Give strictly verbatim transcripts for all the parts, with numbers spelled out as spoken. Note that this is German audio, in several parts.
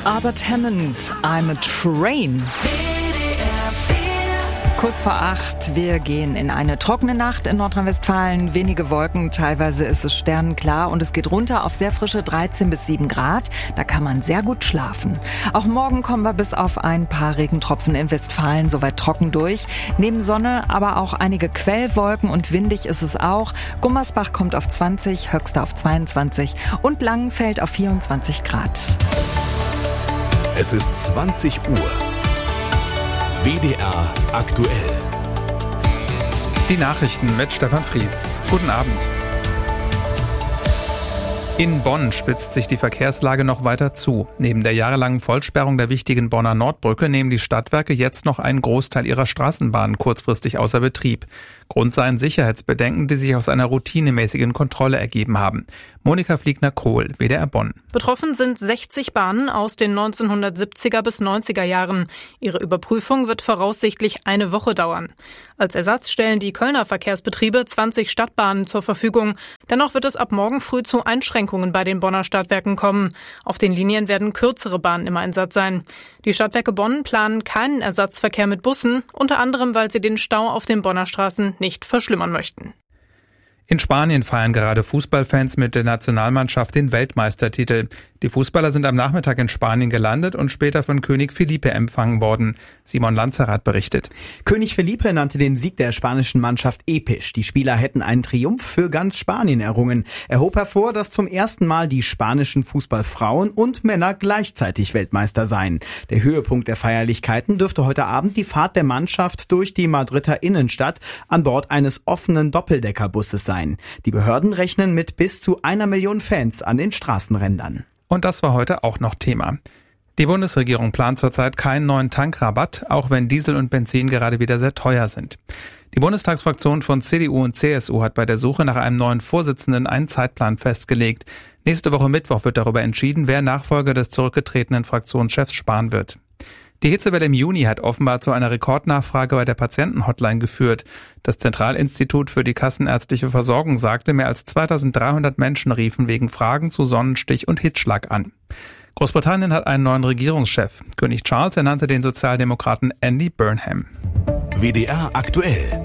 Albert Hammond, I'm a Train. Kurz vor acht, wir gehen in eine trockene Nacht in Nordrhein-Westfalen. Wenige Wolken, teilweise ist es sternenklar und es geht runter auf sehr frische dreizehn bis sieben Grad. Da kann man sehr gut schlafen. Auch morgen kommen wir bis auf ein paar Regentropfen in Westfalen soweit trocken durch. Neben Sonne aber auch einige Quellwolken und windig ist es auch. Gummersbach kommt auf zwanzig, Höxter auf zweiundzwanzig und Langenfeld auf vierundzwanzig Grad. Es ist zwanzig Uhr. W D R aktuell. Die Nachrichten mit Stefan Fries. Guten Abend. In Bonn spitzt sich die Verkehrslage noch weiter zu. Neben der jahrelangen Vollsperrung der wichtigen Bonner Nordbrücke nehmen die Stadtwerke jetzt noch einen Großteil ihrer Straßenbahnen kurzfristig außer Betrieb. Grund seien Sicherheitsbedenken, die sich aus einer routinemäßigen Kontrolle ergeben haben. Monika Fliegner-Krohl, W D R Bonn. Betroffen sind sechzig Bahnen aus den neunzehnhundertsiebziger bis neunziger Jahren. Ihre Überprüfung wird voraussichtlich eine Woche dauern. Als Ersatz stellen die Kölner Verkehrsbetriebe zwanzig Stadtbahnen zur Verfügung. Dennoch wird es ab morgen früh zu Einschränkungen bei den Bonner Stadtwerken kommen. Auf den Linien werden kürzere Bahnen im Einsatz sein. Die Stadtwerke Bonn planen keinen Ersatzverkehr mit Bussen, unter anderem, weil sie den Stau auf den Bonner Straßen nicht verschlimmern möchten. In Spanien feiern gerade Fußballfans mit der Nationalmannschaft den Weltmeistertitel. Die Fußballer sind am Nachmittag in Spanien gelandet und später von König Felipe empfangen worden. Simon Lanzerath berichtet. König Felipe nannte den Sieg der spanischen Mannschaft episch. Die Spieler hätten einen Triumph für ganz Spanien errungen. Er hob hervor, dass zum ersten Mal die spanischen Fußballfrauen und Männer gleichzeitig Weltmeister seien. Der Höhepunkt der Feierlichkeiten dürfte heute Abend die Fahrt der Mannschaft durch die Madrider Innenstadt an Bord eines offenen Doppeldeckerbusses sein. Die Behörden rechnen mit bis zu einer Million Fans an den Straßenrändern. Und das war heute auch noch Thema. Die Bundesregierung plant zurzeit keinen neuen Tankrabatt, auch wenn Diesel und Benzin gerade wieder sehr teuer sind. Die Bundestagsfraktion von C D U und C S U hat bei der Suche nach einem neuen Vorsitzenden einen Zeitplan festgelegt. Nächste Woche Mittwoch wird darüber entschieden, wer Nachfolger des zurückgetretenen Fraktionschefs Spahn wird. Die Hitzewelle im Juni hat offenbar zu einer Rekordnachfrage bei der Patientenhotline geführt. Das Zentralinstitut für die kassenärztliche Versorgung sagte, mehr als zweitausenddreihundert Menschen riefen wegen Fragen zu Sonnenstich und Hitzschlag an. Großbritannien hat einen neuen Regierungschef. König Charles ernannte den Sozialdemokraten Andy Burnham. W D R aktuell.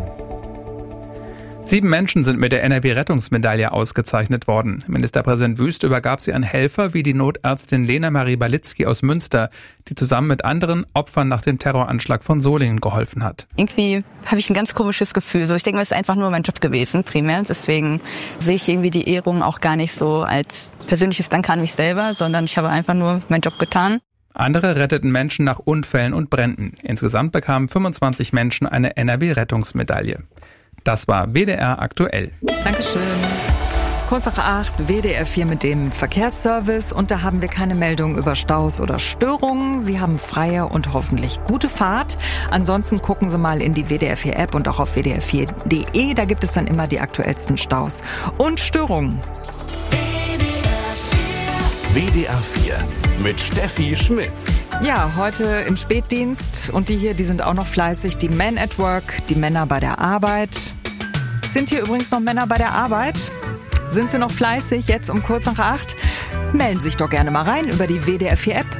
Sieben Menschen sind mit der N R W-Rettungsmedaille ausgezeichnet worden. Ministerpräsident Wüst übergab sie an Helfer wie die Notärztin Lena Marie Balitzky aus Münster, die zusammen mit anderen Opfern nach dem Terroranschlag von Solingen geholfen hat. Irgendwie habe ich ein ganz komisches Gefühl. So, ich denke, es ist einfach nur mein Job gewesen, primär. Deswegen sehe ich irgendwie die Ehrung auch gar nicht so als persönliches Danke an mich selber, sondern ich habe einfach nur meinen Job getan. Andere retteten Menschen nach Unfällen und Bränden. Insgesamt bekamen fünfundzwanzig Menschen eine N R W-Rettungsmedaille. Das war W D R aktuell. Dankeschön. Kurz nach acht, W D R vier mit dem Verkehrsservice. Und da haben wir keine Meldung über Staus oder Störungen. Sie haben freie und hoffentlich gute Fahrt. Ansonsten gucken Sie mal in die W D R vier App und auch auf W D R vier punkt de. Da gibt es dann immer die aktuellsten Staus und Störungen. W D R vier mit Steffi Schmitz. Ja, heute im Spätdienst und die hier, die sind auch noch fleißig. Die Men at Work, die Männer bei der Arbeit. Sind hier übrigens noch Männer bei der Arbeit? Sind sie noch fleißig jetzt um kurz nach acht? Melden Sie sich doch gerne mal rein über die W D R vier App